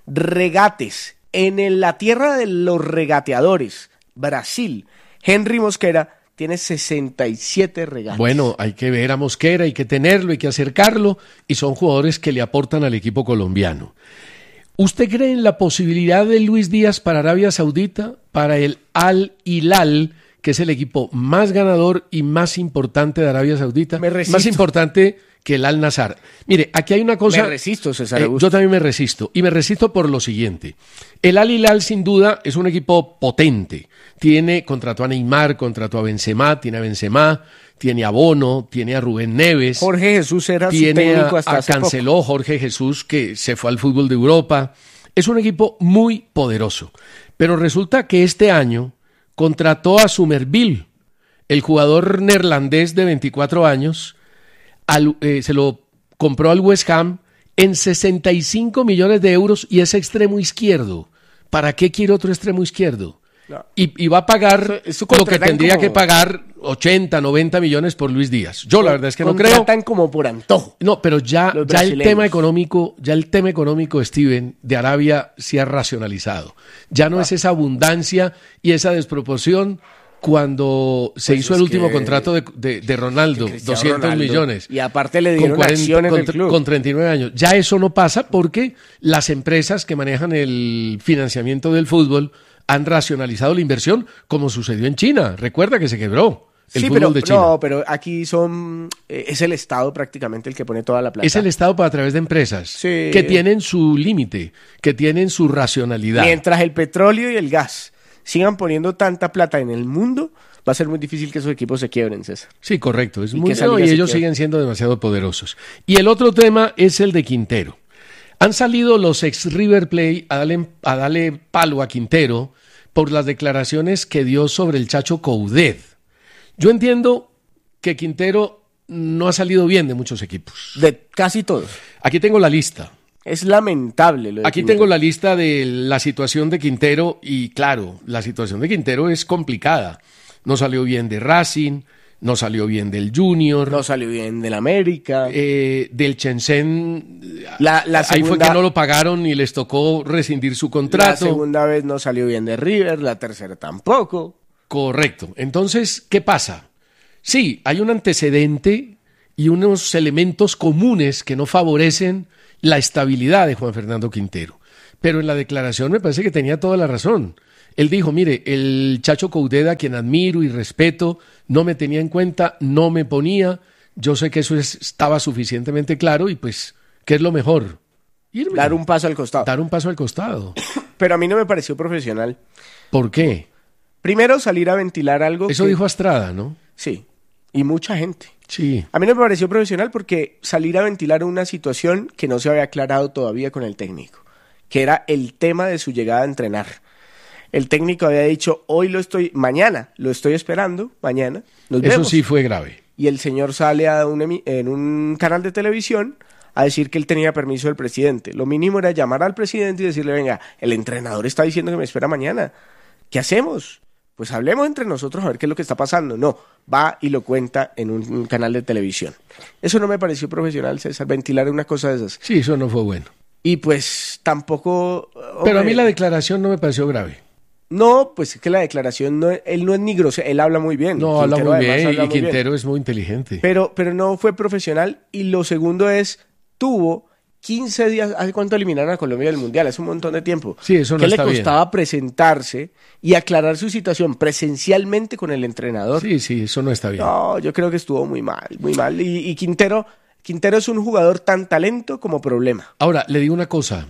O: Regates, en la tierra de los regateadores, Brasil. Henry Mosquera tiene sesenta y siete regates.
N: Bueno, hay que ver a Mosquera, hay que tenerlo, hay que acercarlo, y son jugadores que le aportan al equipo colombiano. ¿Usted cree en la posibilidad de Luis Díaz para Arabia Saudita, para el Al Hilal, que es el equipo más ganador y más importante de Arabia Saudita?
O: Me resisto.
N: Más importante que el Al Nassr. Mire, aquí hay una cosa...
O: Me resisto, César.
N: Eh, yo también me resisto. Y me resisto por lo siguiente. El Al Hilal, sin duda, es un equipo potente. Tiene, contrató a Neymar, contrató a Benzema, tiene a Benzema, tiene a Bono, tiene a Rubén Neves.
O: Jorge Jesús era su técnico hasta hace poco.
N: Canceló Jorge Jesús, que se fue al fútbol de Europa. Es un equipo muy poderoso. Pero resulta que este año contrató a Somerville, el jugador neerlandés de veinticuatro años, al, eh, se lo compró al West Ham en sesenta y cinco millones de euros y es extremo izquierdo. ¿Para qué quiere otro extremo izquierdo? No. Y, y va a pagar eso, eso lo que tendría como... que pagar ochenta, noventa millones por Luis Díaz. Yo la verdad es que no creo.
O: Contratan como por antojo.
N: No, pero ya, ya el tema económico, ya el tema económico, Steven, de Arabia se ha racionalizado. Ya no ah. es esa abundancia y esa desproporción cuando se pues hizo el último contrato de, de, de Ronaldo, doscientos Ronaldo, millones.
O: Y aparte le dieron
N: con
O: acciones
N: con,
O: del club.
N: Con treinta y nueve años. Ya eso no pasa porque las empresas que manejan el financiamiento del fútbol han racionalizado la inversión, como sucedió en China. Recuerda que se quebró el
O: sí,
N: fútbol
O: pero,
N: de China.
O: No, pero aquí son eh, es el Estado prácticamente el que pone toda la plata.
N: Es el Estado para a través de empresas
O: sí.
N: que tienen su límite, que tienen su racionalidad.
O: Mientras el petróleo y el gas sigan poniendo tanta plata en el mundo, va a ser muy difícil que esos equipos se quiebren, César.
N: Sí, correcto. Es muy no, y ellos siguen siendo demasiado poderosos. Y el otro tema es el de Quintero. Han salido los ex River Plate a darle, a darle palo a Quintero por las declaraciones que dio sobre el Chacho Coudet. Yo entiendo que Quintero no ha salido bien de muchos equipos.
O: De casi todos.
N: Aquí tengo la lista.
O: Es lamentable. Lo de
N: Aquí
O: Quintero.
N: tengo la lista de la situación de Quintero y claro, la situación de Quintero es complicada. No salió bien de Racing, no salió bien del Junior.
O: No salió bien del América.
N: Eh, del Shenzhen,
O: la, la segunda,
N: ahí fue que no lo pagaron y les tocó rescindir su contrato.
O: La segunda vez no salió bien de River, la tercera tampoco.
N: Correcto. Entonces, ¿qué pasa? Sí, hay un antecedente y unos elementos comunes que no favorecen la estabilidad de Juan Fernando Quintero. Pero en la declaración me parece que tenía toda la razón. Él dijo, mire, el Chacho Coudet, a quien admiro y respeto, no me tenía en cuenta, no me ponía. Yo sé que eso es, estaba suficientemente claro y pues, ¿qué es lo mejor? Irme.
O: Dar un paso al costado.
N: Dar un paso al costado.
O: Pero a mí no me pareció profesional.
N: ¿Por qué?
O: Primero, salir a ventilar algo.
N: Eso
O: que...
N: dijo Astrada, ¿no?
O: Sí, y mucha gente.
N: Sí.
O: A mí no me pareció profesional porque salir a ventilar una situación que no se había aclarado todavía con el técnico, que era el tema de su llegada a entrenar. El técnico había dicho, hoy lo estoy, mañana lo estoy esperando, mañana nos
N: Eso
O: vemos.
N: sí fue grave.
O: Y el señor sale a un emi- en un canal de televisión a decir que él tenía permiso del presidente. Lo mínimo era llamar al presidente y decirle, venga, el entrenador está diciendo que me espera mañana. ¿Qué hacemos? Pues hablemos entre nosotros a ver qué es lo que está pasando. No, va y lo cuenta en un, un canal de televisión. Eso no me pareció profesional, César, ventilar una cosa de esas.
N: Sí, eso no fue bueno.
O: Y pues tampoco...
N: Pero a mí la declaración no me pareció grave.
O: No, pues es que la declaración, no, él no es ni grosero, él habla muy bien.
N: No,
O: Quintero,
N: habla muy bien
O: habla
N: y
O: muy
N: Quintero
O: bien.
N: es muy inteligente.
O: Pero, pero no fue profesional. Y lo segundo es, tuvo quince días, ¿hace cuánto eliminaron a Colombia del Mundial? Hace un montón de tiempo.
N: Sí, eso no
O: ¿Qué
N: está
O: le
N: bien.
O: costaba presentarse y aclarar su situación presencialmente con el entrenador?
N: Sí, sí, eso no está bien.
O: No, yo creo que estuvo muy mal, muy mal. Y, y Quintero, Quintero es un jugador tan talento como problema.
N: Ahora, le digo una cosa.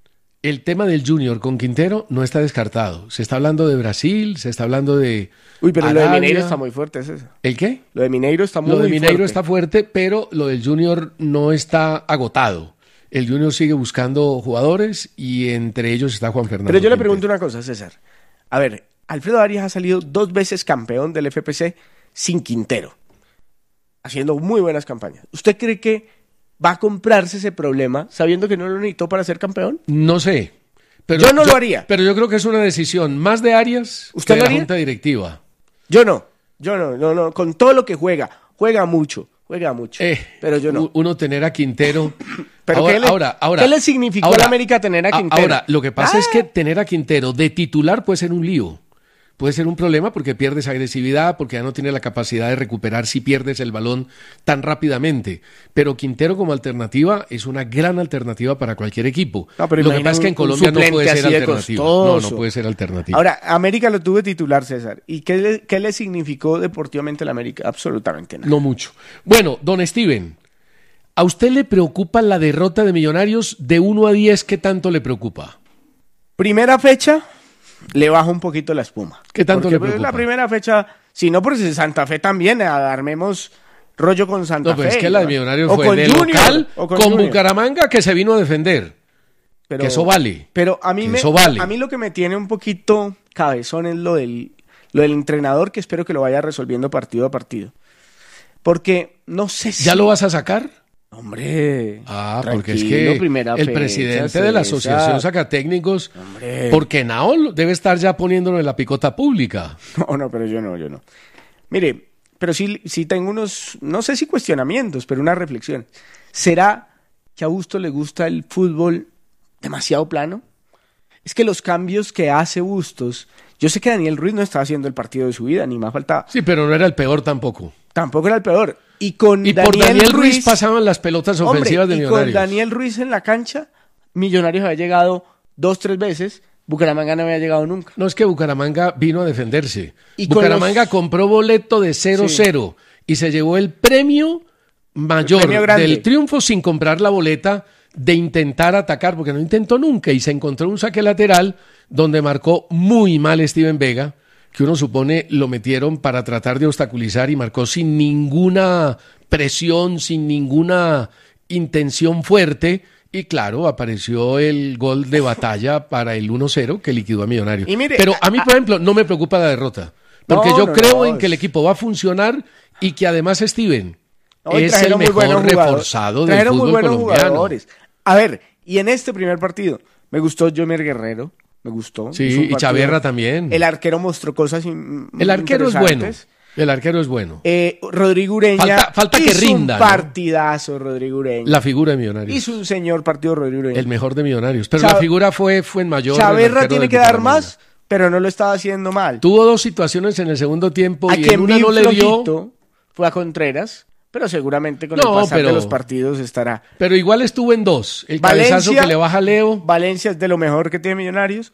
N: El tema del Junior con Quintero no está descartado. Se está hablando de Brasil, se está hablando de
O: Uy, pero
N: Arabia.
O: lo de Mineiro está muy fuerte, es eso.
N: ¿El qué?
O: Lo de Mineiro está muy
N: Lo de Mineiro
O: fuerte.
N: está fuerte, pero lo del Junior no está agotado. El Junior sigue buscando jugadores y entre ellos está Juan Fernando
O: Pero yo le
N: Quintero.
O: pregunto una cosa, César. A ver, Alfredo Arias ha salido dos veces campeón del F P C sin Quintero, haciendo muy buenas campañas. ¿Usted cree que va a comprarse ese problema sabiendo que no lo necesitó para ser campeón?
N: No sé. Pero
O: Yo no lo haría.
N: Pero yo creo que es una decisión más de Arias
O: ¿Usted
N: que
O: lo
N: de la
O: haría?
N: Junta Directiva.
O: Yo no, yo no, no, no. Con todo lo que juega, juega mucho, juega mucho.
N: Eh,
O: pero yo no.
N: Uno tener a Quintero.
O: Pero
N: ahora,
O: ¿qué le,
N: ahora, ahora,
O: ¿qué le significó
N: ahora,
O: a la América tener a Quintero?
N: Ahora, lo que pasa
O: Ah.
N: es que tener a Quintero de titular puede ser un lío. Puede ser un problema porque pierdes agresividad, porque ya no tiene la capacidad de recuperar si pierdes el balón tan rápidamente. Pero Quintero como alternativa es una gran alternativa para cualquier equipo.
O: No, pero
N: lo que
O: imagina
N: pasa es que en
O: un- un
N: Colombia no
O: suplente
N: puede ser
O: así de
N: alternativa. No,
O: costoso.
N: no puede ser alternativa.
O: Ahora, América lo tuvo de titular, César. ¿Y qué le, qué le significó deportivamente la América? Absolutamente nada.
N: No mucho. Bueno, don Steven, ¿a usted le preocupa la derrota de Millonarios de uno a diez? ¿Qué tanto le preocupa?
O: Primera fecha, le bajo un poquito la espuma.
N: ¿Qué tanto
O: Porque,
N: le
O: pues,
N: preocupa?
O: la primera fecha, si no, porque Santa Fe también, armemos rollo con Santa
N: No, pues
O: Fe.
N: es que la de
O: ¿no?
N: Millonarios
O: O
N: fue
O: con
N: de
O: Junior,
N: local
O: o
N: con,
O: Junior.
N: Bucaramanga que se vino a defender.
O: Pero,
N: que eso vale.
O: Pero a mí,
N: Que
O: me,
N: eso vale.
O: a mí lo que me tiene un poquito cabezón es lo del, lo del entrenador, que espero que lo vaya resolviendo partido a partido. Porque no sé si...
N: ¿Ya lo vas a sacar?
O: Hombre,
N: Ah, porque es
O: tranquilo,
N: que
O: primera
N: el
O: fecha,
N: presidente de la
O: César.
N: Asociación Sacatécnicos,
O: Hombre.
N: porque Nao debe estar ya poniéndolo en la picota pública.
O: No, no, pero yo no, yo no. Mire, pero sí, sí tengo unos, no sé si cuestionamientos, pero una reflexión. ¿Será que a Busto le gusta el fútbol demasiado plano? Es que los cambios que hace Bustos, yo sé que Daniel Ruiz no estaba haciendo el partido de su vida, ni más faltaba.
N: Sí, pero no era el peor tampoco.
O: Tampoco era el peor. Y con
N: Y por Daniel Ruiz pasaban las pelotas
O: Hombre,
N: ofensivas de
O: y
N: Millonarios.
O: con Daniel Ruiz en la cancha, Millonarios había llegado dos, tres veces, Bucaramanga no había llegado nunca.
N: No es que Bucaramanga vino a defenderse.
O: Y con
N: Bucaramanga
O: los-
N: compró boleto de cero cero y se llevó el premio mayor
O: El premio grande.
N: del triunfo sin comprar la boleta de intentar atacar, porque no intentó nunca y se encontró un saque lateral donde marcó muy mal Steven Vega, que uno supone lo metieron para tratar de obstaculizar y marcó sin ninguna presión, sin ninguna intención fuerte. Y claro, apareció el gol de batalla para el uno cero que liquidó a Millonarios.
O: Y mire,
N: Pero a mí, por ejemplo, no me preocupa la derrota. Porque
O: No,
N: yo
O: no,
N: creo
O: no,
N: en que el
O: es-
N: equipo va a funcionar y que además, Steven,
O: No,
N: es el mejor reforzado del
O: trajeron
N: fútbol
O: muy buenos
N: colombiano.
O: Jugadores. A ver, y en este primer partido, me gustó Jomer Guerrero, me gustó.
N: Sí, y Chaverra también.
O: El arquero mostró cosas in,
N: El arquero es bueno. El arquero es bueno.
O: Eh, Rodrigo Ureña.
N: Falta, falta que rinda.
O: Un partidazo, ¿no? Rodrigo Ureña.
N: La figura de Millonarios.
O: Hizo un señor partido Rodrigo Ureña.
N: El mejor de Millonarios. Pero
O: Chave...
N: la figura fue, fue en mayor.
O: Chaverra tiene que dar más, pero no lo estaba haciendo mal.
N: Tuvo dos situaciones en el segundo tiempo
O: a
N: y
O: quien
N: en una no le dio.
O: Fue a Contreras, pero seguramente con
N: no,
O: el pasar
N: pero,
O: de los partidos estará.
N: Pero igual estuvo en dos. El
O: Valencia,
N: cabezazo que le baja a Leo.
O: Valencia es de lo mejor que tiene Millonarios.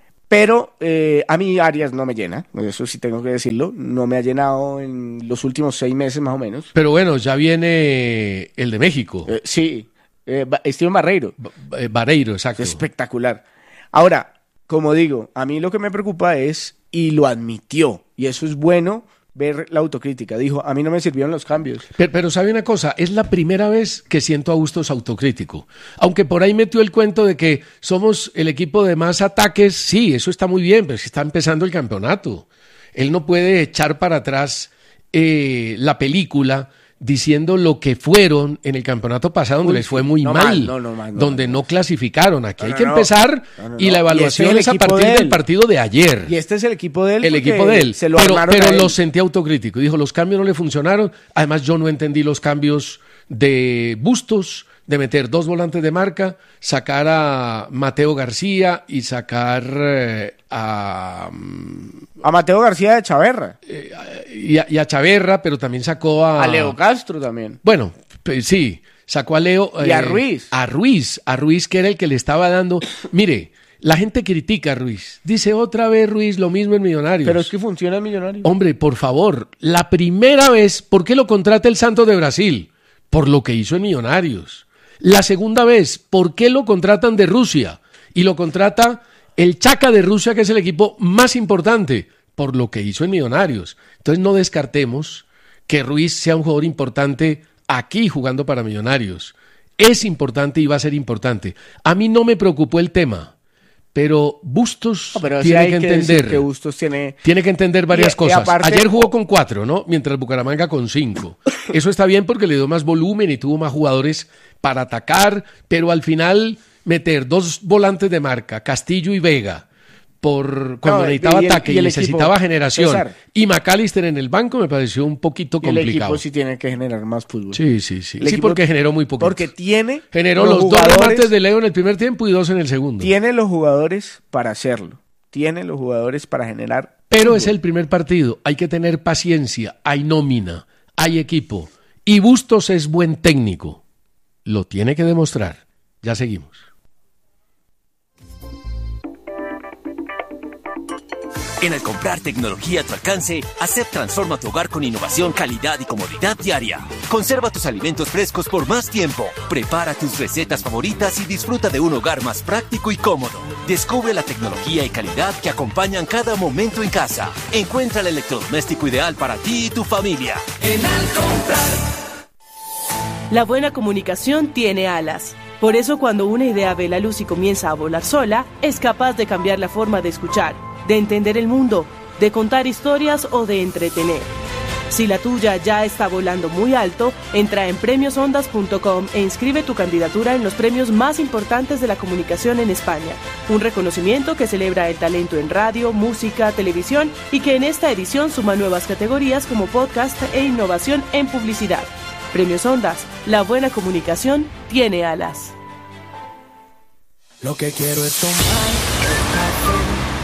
O: Pero eh, a mí Arias no me llena, eso sí tengo que decirlo, no me ha llenado en los últimos seis meses más o menos.
N: Pero bueno, ya viene el de México.
O: Eh, sí, eh, Steven Barreiro.
N: Ba- eh, Barreiro, exacto.
O: Espectacular. Ahora, como digo, a mí lo que me preocupa es, y lo admitió, y eso es bueno, ver la autocrítica. Dijo, a mí no me sirvieron los cambios.
N: Pero, pero ¿sabe una cosa? Es la primera vez que siento a Bustos autocrítico. Aunque por ahí metió el cuento de que somos el equipo de más ataques. Sí, eso está muy bien, pero es que está empezando el campeonato. Él no puede echar para atrás eh, la película diciendo lo que fueron en el campeonato pasado, donde Uy, les fue muy
O: no
N: mal,
O: mal no, no, mal, no,
N: donde no clasificaron. Aquí
O: no,
N: hay
O: no,
N: que
O: no.
N: empezar
O: No, no,
N: y
O: no.
N: la evaluación
O: Y
N: es a partir de del partido de ayer.
O: Y este es el equipo de él.
N: El equipo de él.
O: Se lo
N: pero pero
O: lo
N: lo sentí autocrítico. Dijo, los cambios no le funcionaron. Además, yo no entendí los cambios de Bustos, de meter dos volantes de marca, sacar a Mateo García y sacar eh, a...
O: A Mateo García de Chaverra.
N: Eh, y, a, y a Chaverra, pero también sacó a...
O: A Leo Castro también.
N: Bueno, pues, sí, sacó a Leo...
O: Y
N: eh,
O: a Ruiz.
N: A Ruiz, a Ruiz que era el que le estaba dando... Mire, la gente critica a Ruiz. Dice otra vez Ruiz lo mismo en Millonarios.
O: Pero es que funciona en Millonarios.
N: Hombre, por favor, la primera vez, ¿por qué lo contrata el Santos de Brasil? Por lo que hizo en Millonarios. La segunda vez, ¿por qué lo contratan de Rusia? Y lo contrata el Chaca de Rusia, que es el equipo más importante, por lo que hizo en Millonarios. Entonces no descartemos que Ruiz sea un jugador importante aquí jugando para Millonarios. Es importante y va a ser importante. A mí no me preocupó el tema, pero Bustos
O: no, pero
N: tiene
O: sí hay
N: que
O: que
N: entender
O: que Bustos tiene...
N: tiene que entender varias
O: y,
N: cosas.
O: y aparte...
N: Ayer jugó con cuatro, ¿no? Mientras Bucaramanga con cinco. Eso está bien porque le dio más volumen y tuvo más jugadores para atacar, pero al final meter dos volantes de marca, Castillo y Vega, por cuando
O: no,
N: necesitaba
O: y el,
N: ataque y,
O: y
N: necesitaba
O: equipo,
N: generación,
O: César,
N: y McAllister en el banco me pareció un poquito
O: y el
N: complicado.
O: equipo sí tiene que generar más fútbol.
N: Sí, sí, sí.
O: El
N: sí,
O: equipo,
N: porque generó muy poquito.
O: Porque tiene
N: Generó los, los dos remates de Leo en el primer tiempo y dos en el segundo.
O: Tiene los jugadores para hacerlo. Tiene los jugadores para generar
N: Pero
O: fútbol.
N: Es el primer partido. Hay que tener paciencia. Hay nómina. Hay equipo. Y Bustos es buen técnico. Lo tiene que demostrar. Ya seguimos.
C: En al comprar tecnología a tu alcance, Acep transforma tu hogar con innovación, calidad y comodidad diaria. Conserva tus alimentos frescos por más tiempo. Prepara tus recetas favoritas y disfruta de un hogar más práctico y cómodo. Descubre la tecnología y calidad que acompañan cada momento en casa. Encuentra el electrodoméstico ideal para ti y tu familia.
U: En al comprar. La buena comunicación tiene alas. Por eso cuando una idea ve la luz y comienza a volar sola, es capaz de cambiar la forma de escuchar, de entender el mundo, de contar historias o de entretener. Si la tuya ya está volando muy alto, entra en premios ondas punto com e inscribe tu candidatura en los premios más importantes de la comunicación en España. Un reconocimiento que celebra el talento en radio, música, televisión y que en esta edición suma nuevas categorías como podcast e innovación en publicidad. Premios Ondas, la buena comunicación tiene alas.
B: Lo que quiero es tomar